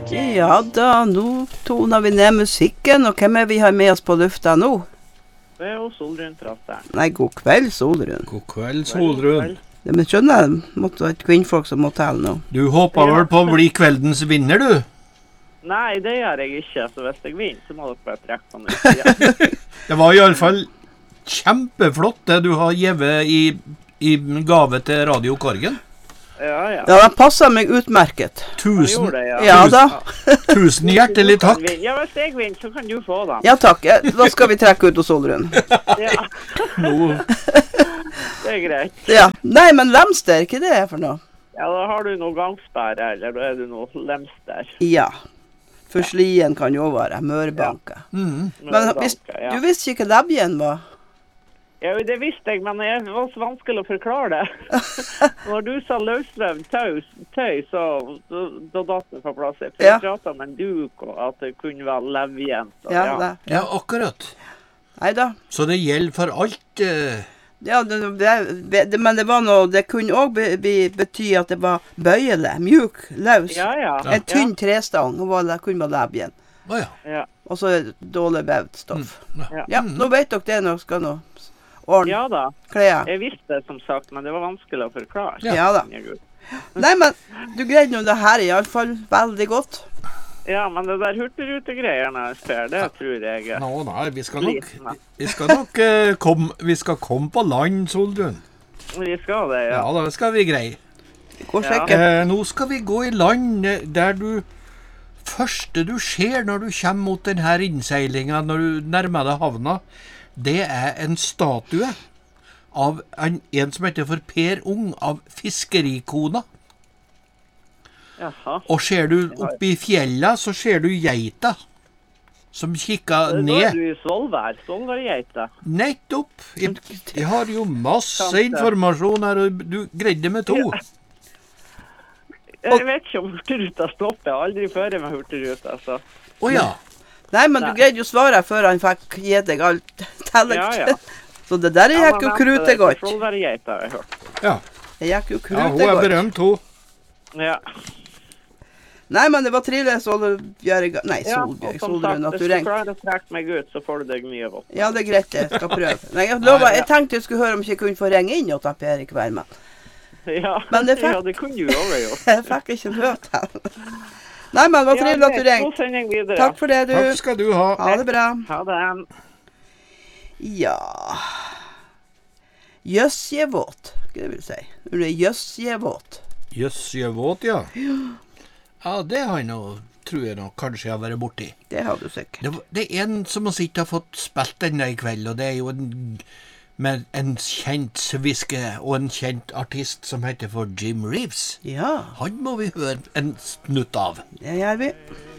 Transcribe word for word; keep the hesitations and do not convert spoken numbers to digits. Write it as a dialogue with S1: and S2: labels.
S1: Ja da, nå toner vi ned musikken, og hvem er vi har med oss på lufta nå?
S2: Det er jo Solrun Trasteren.
S1: Nei, god kveld, Solrun.
S3: God kveld, Solrun.
S1: Det men skjønner jeg, måtte være et kvinnfolk som må tale nå.
S3: Du håper vel på å bli kveldens vinner, du?
S2: Nei, det gjør jeg ikke, så hvis jeg vinner, så må dere bare trekke den ut igjen.
S3: Det var i alle fall kjempeflott det du har givet i, i gave til Radio Korgen.
S2: Ja, ja.
S1: Ja, det passer meg utmerket.
S3: Tusen,
S2: det, ja.
S1: Ja da.
S3: tusen hjertelig takk.
S2: Ja, hvis jeg vinner, så kan du få den.
S1: Ja takk, ja, da skal vi trekke ut hos Solrun.
S2: Ja,
S3: Nå,
S2: det er greit.
S1: Ja, nei, men lemster, hva det er for noe?
S2: Ja, da har du noe gangsperre, eller da er du noe lemster.
S1: Ja, for slien kan jo være, mørbanke.
S3: mm.
S1: Men hvis,
S2: ja.
S1: du visste ikke hva lebjen var?
S2: Ja, det visste jeg, men det var så vanskelig å forklare det. Når du sa løsrøvd tøy, tøy, så da, da datt det på plass. For
S1: Ja.
S2: jeg pratet om en duk, og at det kunne være levjen. så
S1: Ja,
S2: ja.
S1: det.
S3: Ja, akkurat.
S1: Neida.
S3: Så det gjelder for alt. eh,
S1: Ja, det, det, det, men det var noe, det kunne også be, be, bety at det var bøyele, mjuk, løs.
S2: Ja, ja.
S1: En tynn trestang, og var, det kunne være lebjen.
S3: Å ja.
S2: Ja.
S1: Og så dårlig vevd stoff.
S2: Ja.
S1: Ja, nå vet dere det når dere skal nå ordne
S2: Ja da,
S1: klær.
S2: jeg visste det som sagt, men det var vanskelig å forklare.
S1: Ja da.
S2: Ja, Gud.
S1: Nei, men du greide nå det her i alle fall veldig godt.
S2: Ja, men det der hurtigrutegreierne, Per, det tror jeg er
S3: Nå, nei, vi skal nok,
S2: slitne.
S3: vi skal nok eh, komme, vi skal komme på land, Solrun.
S2: Vi skal det, ja.
S3: Ja, det skal vi greie.
S1: Det går
S2: Ja.
S1: sikkert.
S3: Eh, nå skal vi gå i land eh, der du første du ser når du kommer mot denne innseilingen, når du nærmer deg havna, det er en statue av en, en som heter for Per Ung, av fiskerikona.
S2: Jaha.
S3: Og ser du oppe i fjella, så ser du geita som kikker
S2: Da er
S3: ned.
S2: du i Svolvær, Svolværgeita.
S3: Nettopp. Jeg, jeg har jo masse
S2: Sant det.
S3: informasjon her, og du greide med to.
S2: Jeg vet ikke om hurtigruta stopper, jeg har aldri ført med hurtigruta, så.
S3: Å ja.
S1: Nei, men du
S2: Nei.
S1: greide jo svare før han fikk gi deg alt tellet.
S2: Ja, ja.
S1: Så det der gikk jo krute godt.
S2: Svolværgeita har jeg hørt.
S3: Ja,
S1: Det gikk jo
S3: ja hun
S1: krute
S3: er
S1: godt.
S3: berømt, hun.
S2: Ja.
S1: Nei, men det var trivelig, Solbjørg. Nei,
S2: Ja,
S1: Solbjørg,
S2: og som
S1: Solrun,
S2: sagt,
S1: at
S2: hvis
S1: du
S2: du
S1: ringte.
S2: klarer å trekke meg ut, så får du deg mye godt.
S1: Ja, det er greit, jeg skal prøve. Nei, jeg lover, jeg tenkte jeg skulle høre om jeg ikke kunne få ringe inn og ta Per i kveld, men
S2: Ja,
S1: Men det fikk-
S2: ja, det kunne du jo også gjort.
S1: jeg fikk ikke lov til. Nei, men det var trivelig at du
S2: Ja,
S1: ringte.
S2: god sending videre.
S1: Takk for det, du.
S3: Takk skal du ha.
S1: Ha det bra.
S2: Ha det.
S1: Ja. Jøssjevåt, hva det vil si? Når det er jøssjevåt.
S3: Jøssjevåt, ja. Ja, det har jeg nå, tror jeg nå, kanskje jeg har vært borti.
S1: Det har du sikkert.
S3: Det, var- det er en som har sittet og fått spilt den der i kveld, og det er jo en, med en kjent sviske og en kjent artist som heter for Jim Reeves.
S1: Ja,
S3: Han må vi høre en snutt av.
S1: det gjør vi.